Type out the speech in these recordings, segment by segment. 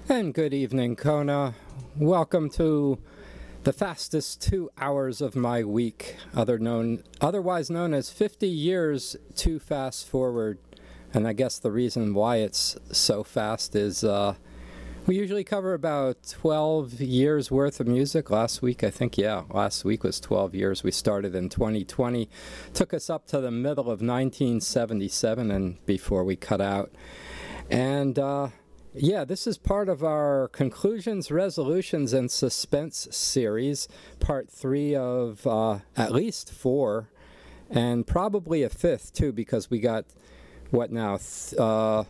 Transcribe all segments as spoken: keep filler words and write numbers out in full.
And good evening, Kona. Welcome to the fastest two hours of my week, other known, otherwise known as fifty years too fast forward. And I guess the reason why it's so fast is uh, we usually cover about twelve years worth of music. Last week, I think, yeah, last week was twelve years. We started in twenty twenty, took us up to the middle of nineteen seventy-seven and before we cut out. And uh, yeah, this is part of our Conclusions, Resolutions, and Suspense series, part three of uh, at least four, and probably a fifth, too, because we got, what now, th- uh,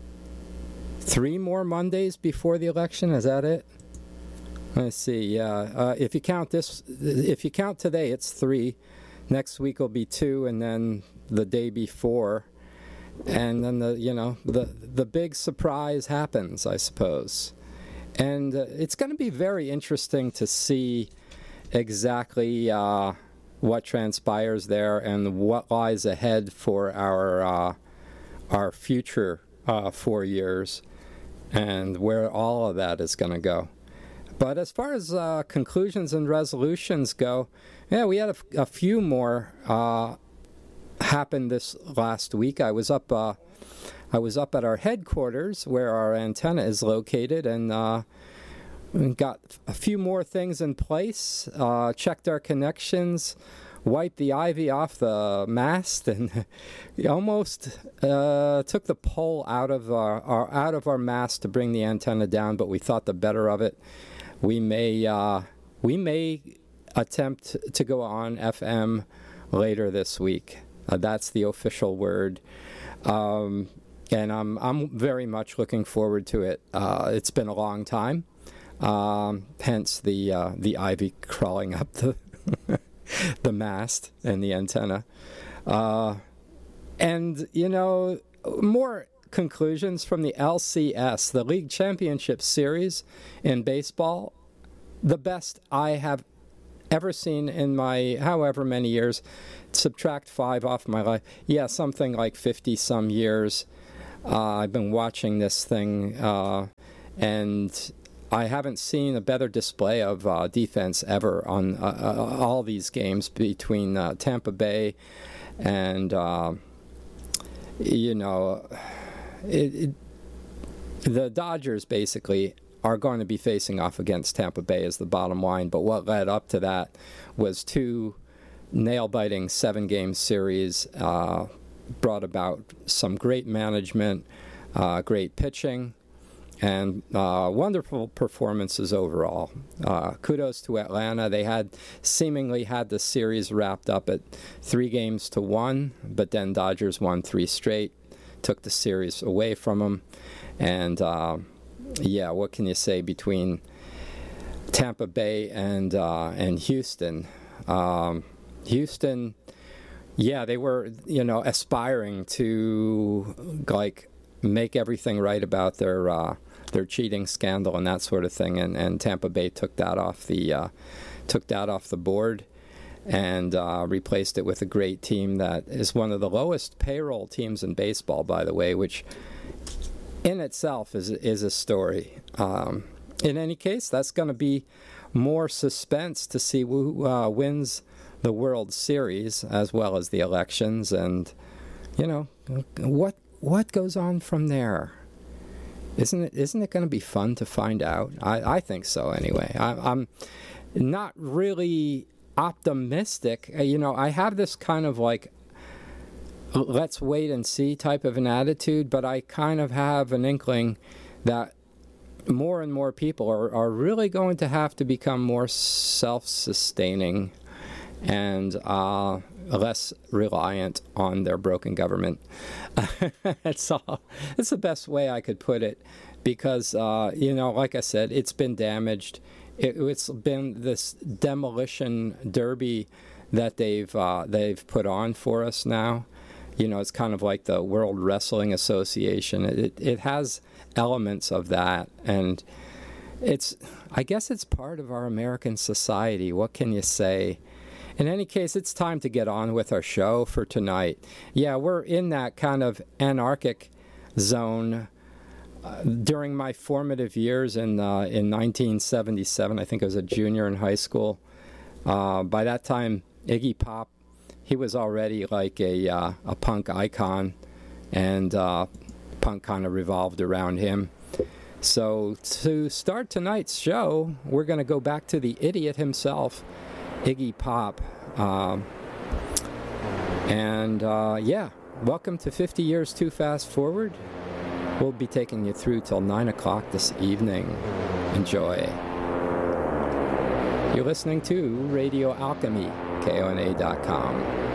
three more Mondays before the election? Is that it? Let's see, yeah. Uh, if you count this, if you count today, it's three. Next week will be two, and then the day before. And then the you know the the big surprise happens, I suppose, and uh, it's going to be very interesting to see exactly uh, what transpires there and what lies ahead for our uh, our future uh, four years, and where all of that is going to go. But as far as uh, conclusions and resolutions go, yeah, we had a, f- a few more. Uh, happened this last week. I was up uh, I was up at our headquarters where our antenna is located, and uh, got a few more things in place, uh, checked our connections, wiped the ivy off the mast, and almost uh, took the pole out of our, our out of our mast to bring the antenna down, but we thought the better of it. We may uh, we may attempt to go on F M later this week. Uh, that's the official word, um, and I'm I'm very much looking forward to it. Uh, it's been a long time, um, hence the uh, the ivy crawling up the the mast and the antenna, uh, and you know more conclusions from the L C S, the League Championship Series in baseball, the best I have ever seen in my however many years. Subtract five off my life, yeah, something like fifty some years. uh, I've been watching this thing, uh, and I haven't seen a better display of uh, defense ever on uh, uh, all these games between uh, Tampa Bay and uh, you know it, it, the Dodgers basically are going to be facing off against Tampa Bay as the bottom line. But what led up to that was two nail-biting seven-game series, uh, brought about some great management, uh, great pitching, and uh, wonderful performances overall. Uh, kudos to Atlanta. They had seemingly had the series wrapped up at three games to one, but then Dodgers won three straight, took the series away from them, and uh, yeah, what can you say between Tampa Bay and uh, and Houston? Um, Houston, yeah, they were, you know, aspiring to like make everything right about their uh, their cheating scandal and that sort of thing, and, and Tampa Bay took that off the uh, took that off the board and uh, replaced it with a great team that is one of the lowest payroll teams in baseball, by the way, which in itself is is a story. Um, in any case, that's going to be more suspense to see who uh, wins the World Series as well as the elections, and you know what what goes on from there. Isn't it isn't it going to be fun to find out? I, I think so anyway. I, I'm not really optimistic. You know, I have this kind of like let's wait and see type of an attitude, but I kind of have an inkling that more and more people are, are really going to have to become more self-sustaining and uh, less reliant on their broken government. That's all. That's the best way I could put it, because uh, you know, like I said, it's been damaged. It, it's been this demolition derby that they've uh, they've put on for us now. You know, it's kind of like the World Wrestling Association. It it has elements of that, and it's I guess it's part of our American society. What can you say? In any case, it's time to get on with our show for tonight. Yeah, we're in that kind of anarchic zone uh, during my formative years in uh, in nineteen seventy-seven, I think I was a junior in high school. Uh, by that time, Iggy Pop, he was already like a uh, a punk icon, and uh, punk kind of revolved around him. So to start tonight's show, we're going to go back to the idiot himself, Iggy Pop. Um, and uh, yeah, welcome to fifty Years Too Fast Forward. We'll be taking you through till nine o'clock this evening. Enjoy. You're listening to Radio Alchemy, K O N A dot com.